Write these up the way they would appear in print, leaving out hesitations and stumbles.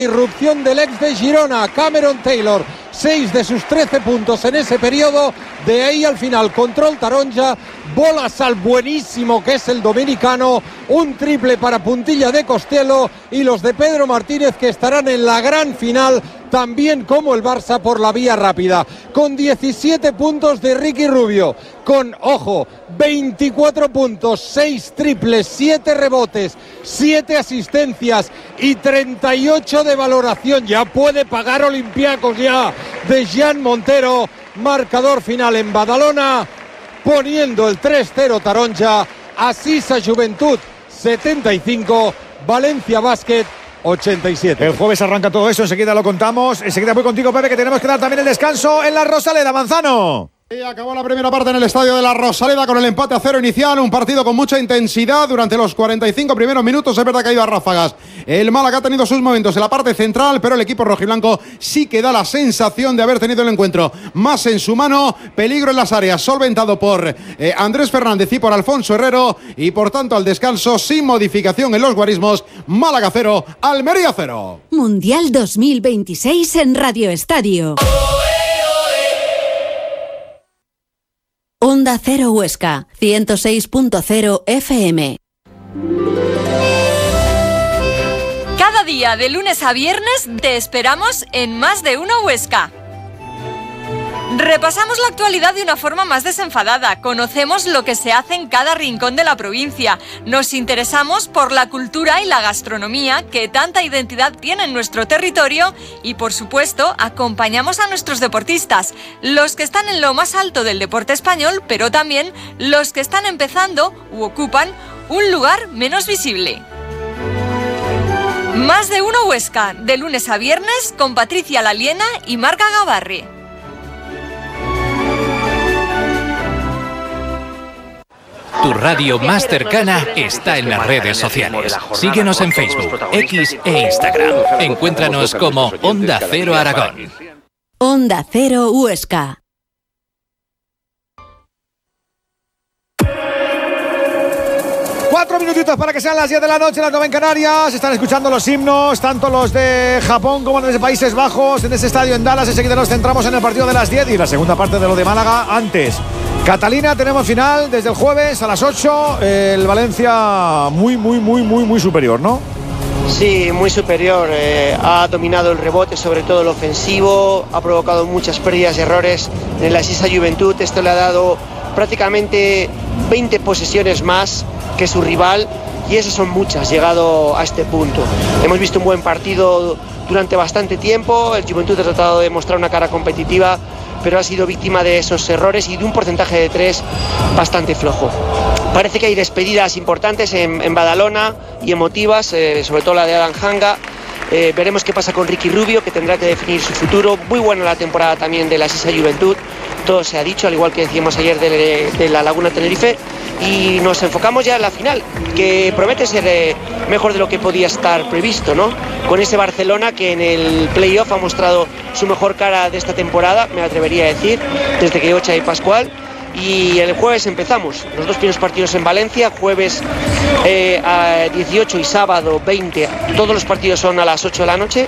Irrupción del ex de Girona, Cameron Taylor, 6 de sus 13 puntos en ese periodo, de ahí al final control taronja, bolas al buenísimo que es el dominicano, un triple para puntilla de Costello y los de Pedro Martínez que estarán en la gran final, también como el Barça por la vía rápida, con 17 puntos de Ricky Rubio, con, ojo, 24 puntos, 6 triples, 7 rebotes, 7 asistencias y 38 de valoración. Ya puede pagar Olympiacos ya de Jean Montero, marcador final en Badalona, poniendo el 3-0 taronja, Asisa Juventud 75, Valencia Basket 87. El jueves arranca todo eso, enseguida lo contamos. Enseguida voy contigo, Pepe, que tenemos que dar también el descanso en la Rosaleda. Manzano. Y acabó la primera parte en el estadio de la Rosaleda con el empate a 0 inicial, un partido con mucha intensidad durante los 45 primeros minutos. Es verdad que ha ido a ráfagas. El Málaga ha tenido sus momentos en la parte central, pero el equipo rojiblanco sí que da la sensación de haber tenido el encuentro más en su mano. Peligro en las áreas, solventado por Andrés Fernández y por Alfonso Herrero, y por tanto al descanso sin modificación en los guarismos. Málaga 0, Almería 0. Mundial 2026 en Radio Estadio. Onda Cero Huesca, 106.0 FM. Cada día, de lunes a viernes, te esperamos en Más de Uno Huesca. Repasamos la actualidad de una forma más desenfadada, conocemos lo que se hace en cada rincón de la provincia, nos interesamos por la cultura y la gastronomía que tanta identidad tiene en nuestro territorio y, por supuesto, acompañamos a nuestros deportistas, los que están en lo más alto del deporte español, pero también los que están empezando u ocupan un lugar menos visible. Más de Uno Huesca, de lunes a viernes, con Patricia Laliena y Marga Gavarri. Tu radio más cercana está en las redes sociales. Síguenos en Facebook, X e Instagram. Encuéntranos como Onda Cero Aragón. Onda Cero Huesca. Cuatro minutitos para que sean las 10 de la noche, las 9 en Canarias. Están escuchando los himnos, tanto los de Japón como los de Países Bajos, en ese estadio en Dallas. Enseguida nos centramos en el partido de las 10 y la segunda parte de lo de Málaga antes. Catalina, tenemos final desde el jueves a las 8. El Valencia muy superior, ¿no? Sí, muy superior. Ha dominado el rebote, sobre todo el ofensivo. Ha provocado muchas pérdidas y errores en la Asisa Juventud. Esto le ha dado prácticamente 20 posesiones más que su rival, y esas son muchas, llegado a este punto. Hemos visto un buen partido durante bastante tiempo. El Juventud ha tratado de mostrar una cara competitiva, pero ha sido víctima de esos errores y de un porcentaje de 3 bastante flojo. Parece que hay despedidas importantes en Badalona y emotivas, sobre todo la de Adam Hanga. Veremos qué pasa con Ricky Rubio, que tendrá que definir su futuro. Muy buena la temporada también de la Asisa Juventud, todo se ha dicho, al igual que decíamos ayer de la Laguna Tenerife. Y nos enfocamos ya en la final, que promete ser mejor de lo que podía estar previsto, ¿no? Con ese Barcelona que en el playoff ha mostrado su mejor cara de esta temporada, me atrevería a decir, desde que llegó Xavi Pascual. Y el jueves empezamos los dos primeros partidos en Valencia, jueves a 18 y sábado 20, todos los partidos son a las 8 de la noche.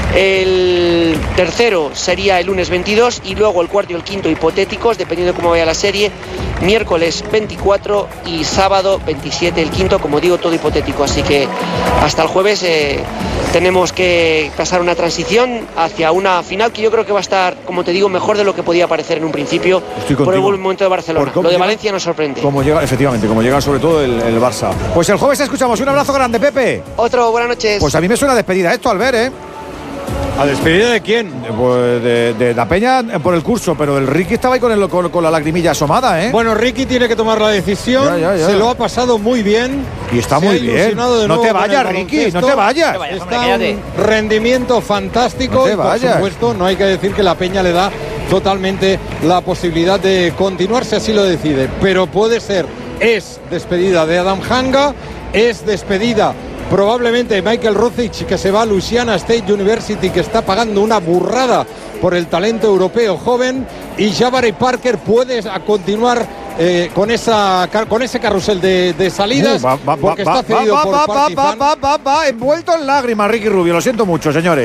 El tercero sería el lunes 22 y luego el cuarto y el quinto hipotéticos, dependiendo de cómo vaya la serie, miércoles 24 y sábado 27 el quinto, como digo, todo hipotético. Así que hasta el jueves tenemos que pasar una transición hacia una final que yo creo que va a estar, como te digo, mejor de lo que podía parecer en un principio por el buen momento de Barcelona. Lo de Valencia nos sorprende. Como llega, efectivamente, como llega sobre todo el Barça. Pues el jueves te escuchamos. Un abrazo grande, Pepe. Otro, buenas noches. Pues a mí me suena despedida esto, Albert, ¿eh? ¿A despedida de quién? Pues de la Peña por el curso, pero el Ricky estaba ahí con la lagrimilla asomada, ¿eh? Bueno, Ricky tiene que tomar la decisión. Ya. Se lo ha pasado muy bien. Y está muy bien. No te vayas, Ricky, no te vayas. Está un rendimiento fantástico. No te vayas. Por supuesto, no hay que decir que la Peña le da totalmente la posibilidad de continuar si así lo decide. Pero puede ser, es despedida de Adam Hanga, es despedida probablemente Michael Rosic, que se va a Louisiana State University, que está pagando una burrada por el talento europeo joven, y Jabari Parker puede continuar con ese carrusel de salidas, porque está cedido por Partizan. Envuelto en lágrimas Ricky Rubio, lo siento mucho, señores.